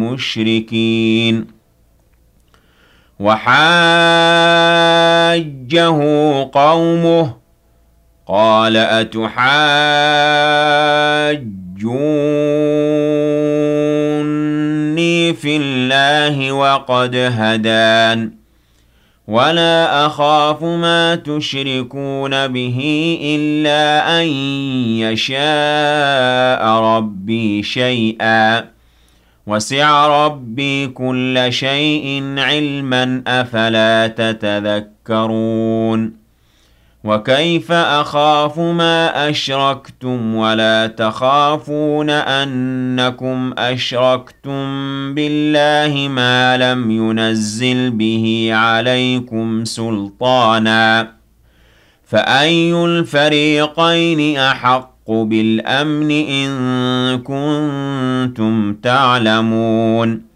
المشركين وحاجه قومه قال أتحاجوني في الله وقد هدان ولا أخاف ما تشركون به إلا أن يشاء ربي شيئا وسع ربي كل شيء علما أفلا تتذكرون وكيف أخاف ما أشركتم ولا تخافون أنكم أشركتم بالله ما لم ينزل به عليكم سلطانا فأي الفريقين أحق بالأمن إن كنتم تعلمون